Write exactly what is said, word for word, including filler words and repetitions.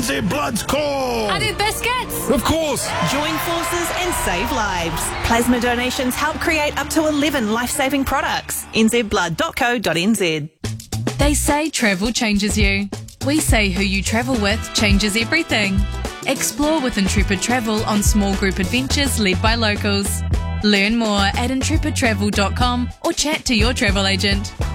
N Z Blood's call! I do biscuits! Of course! Join forces and save lives. Plasma donations help create up to eleven life-saving products. n z blood dot co dot n z. They say travel changes you. We say who you travel with changes everything. Explore with Intrepid Travel on small group adventures led by locals. Learn more at intrepid travel dot com or chat to your travel agent.